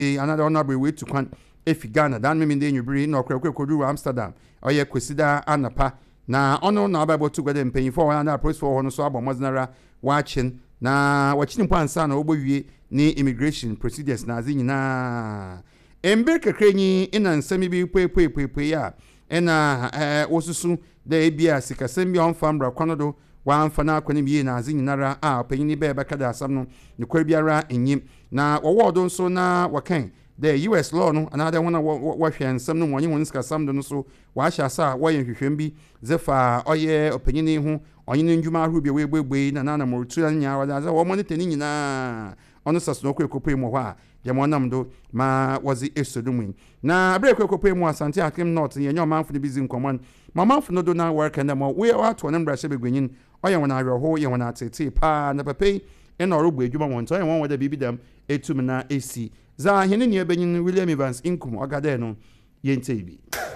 another honorable way to kwan efi Ghana dan me de nyubiri na okrekwe kodu Amsterdam oye kwesida anapa na ono na ababo to gwede mpanyifo wana na approach for hono so abomozinara watching na wachini mpo ansa na obowie ni immigration procedures na azi nyina embe kekrenyi ina nsemi bi pepepepe ya ena osusu de ebia sikasem bi onfambra kwanodo wa amfa na akwani bi na azi nyinara a panyini be kada asam no ne kwa biara enyim na wowodo nso na wakan the US law no another one wa hwe nsam no wonye won sikasam do no so wa ahya sa wo ye hwehwem bi zefa oye opanyini hu onye ne ndwuma ahru bi we na morutu anya wa za wo monite ni nyina ono saso no kwekopem mo ha jamonam do ma wazi esodumu na abre kwekopem mo asante akim north ye nyo manfo ne bizi nkomon ma manfo no do na work and mo we ato na mbra hye begwenyin oye wona awerho ye wona atete pa na papai ena orogbo edwuma won to ye won wada bibidam etum na esi za hene ne benyin William Evans inkum ogade no yente bi